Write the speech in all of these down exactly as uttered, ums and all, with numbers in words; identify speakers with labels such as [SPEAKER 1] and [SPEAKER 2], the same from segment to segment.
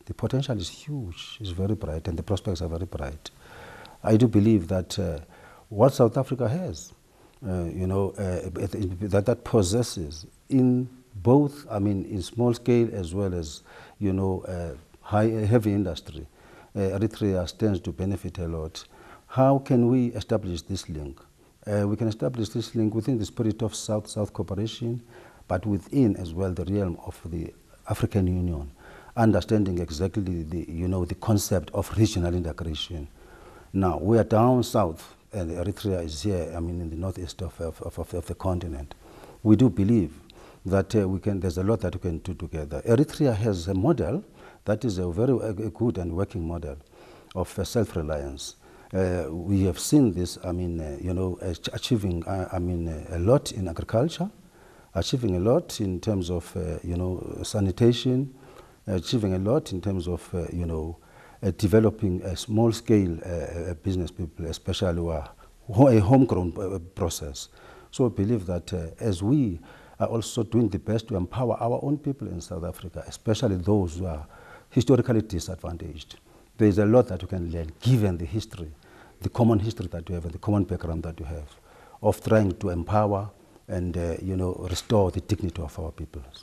[SPEAKER 1] The potential is huge, it's very bright, and the prospects are very bright. I do believe that uh, what South Africa has, uh, you know, uh, that that possesses in both, I mean, in small scale as well as, you know, uh, high, heavy industry, uh, Eritrea stands to benefit a lot. How can we establish this link? Uh, we can establish this link within the spirit of South-South cooperation, but within as well the realm of the African Union, understanding exactly the, you know, the concept of regional integration. Now, we are down south, and Eritrea is here, I mean, in the northeast of, of, of, of the continent. We do believe that uh, we can, there's a lot that we can do together. Eritrea has a model that is a very a good and working model of uh, self-reliance. Uh, we have seen this, I mean, uh, you know, achieving, uh, I mean, uh, a lot in agriculture, achieving a lot in terms of, uh, you know, sanitation, achieving a lot in terms of, uh, you know, uh, developing a small-scale uh, business people, especially who are a homegrown process. So I believe that uh, as we are also doing the best to empower our own people in South Africa, especially those who are historically disadvantaged, there is a lot that you can learn, given the history, the common history that you have and the common background that you have, of trying to empower and, uh, you know, restore the dignity of our peoples.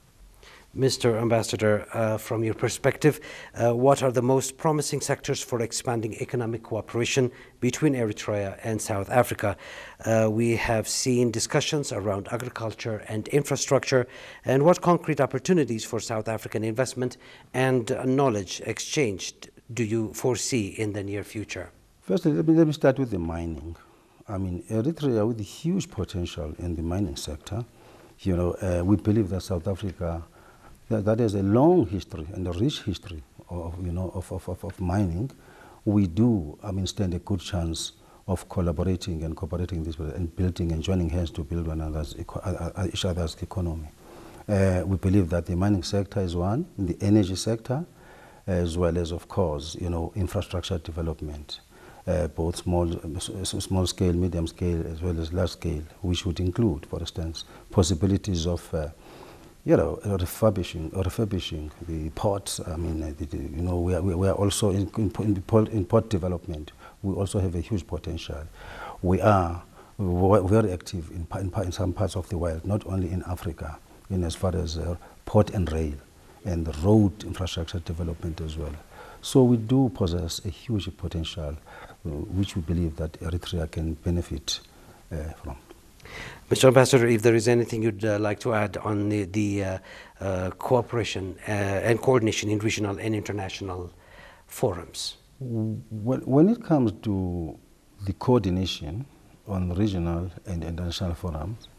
[SPEAKER 2] Mister Ambassador, uh, from your perspective, uh, what are the most promising sectors for expanding economic cooperation between Eritrea and South Africa? Uh, we have seen discussions around agriculture and infrastructure, and what concrete opportunities for South African investment and uh, knowledge exchange do you foresee in the near future?
[SPEAKER 1] Firstly, let me, let me start with the mining. I mean, Eritrea with huge potential in the mining sector. You know, uh, we believe that South Africa, that, that is a long history and a rich history of, you know, of, of, of, of mining. We do, I mean, stand a good chance of collaborating and cooperating this way and building and joining hands to build one another's, uh, each other's economy. Uh, we believe that the mining sector is one, the energy sector, as well as, of course, you know, infrastructure development. Uh, both small, small scale, medium scale, as well as large scale, which would include, for instance, possibilities of, uh, you know, refurbishing or refurbishing the ports. I mean, uh, the, the, you know, we are, we are also in, in, in port development. We also have a huge potential. We are very active in, in, in some parts of the world, not only in Africa, in as far as uh, port and rail and the road infrastructure development as well. So we do possess a huge potential, uh, which we believe that Eritrea can benefit uh, from.
[SPEAKER 2] Mister Ambassador, if there is anything you'd uh, like to add on the, the uh, uh, cooperation uh, and coordination in regional and international forums?
[SPEAKER 1] Well, when it comes to the coordination on regional and international forums,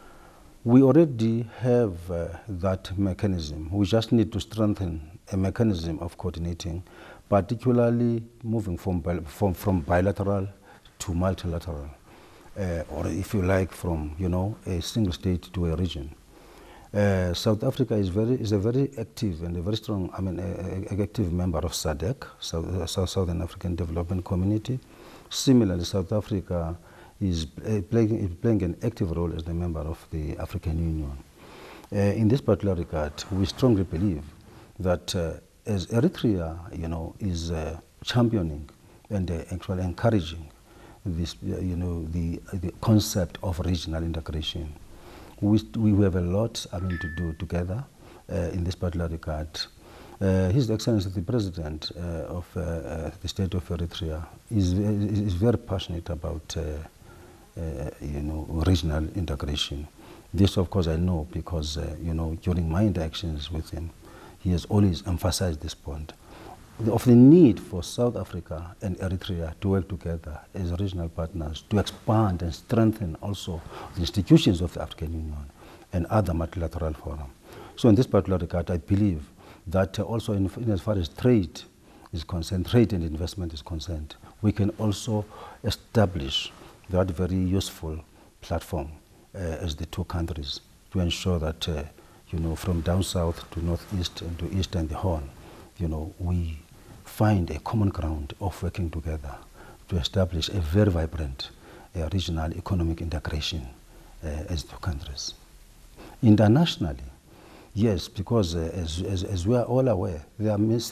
[SPEAKER 1] we already have uh, that mechanism. We just need to strengthen a mechanism of coordinating, particularly moving from, from, from bilateral to multilateral, uh, or if you like, from, you know, a single state to a region. Uh, South Africa is very is a very active and a very strong, I mean, a, a, a active member of SADC, South, South Southern African Development Community. Similarly, South Africa is uh, playing, is playing an active role as a member of the African Union. Uh, in this particular regard, we strongly believe that uh, as Eritrea, you know, is uh, championing and uh, actually encouraging this, uh, you know, the, the concept of regional integration, we, we have a lot, I mean, to do together uh, in this particular regard. Uh, His Excellency the President uh, of uh, uh, the state of Eritrea is, is very passionate about, uh, uh, you know, regional integration. This, of course, I know because, uh, you know, during my interactions with him, he has always emphasized this point of the need for South Africa and Eritrea to work together as regional partners to expand and strengthen also the institutions of the African Union and other multilateral forums. So in this particular regard, I believe that uh, also in, in as far as trade is concerned, trade and investment is concerned, we can also establish that very useful platform uh, as the two countries to ensure that uh, you know, from down south to northeast and to east and the Horn, you know, we find a common ground of working together to establish a very vibrant uh, regional economic integration uh, as two countries. Internationally, yes, because uh, as, as, as we are all aware, there are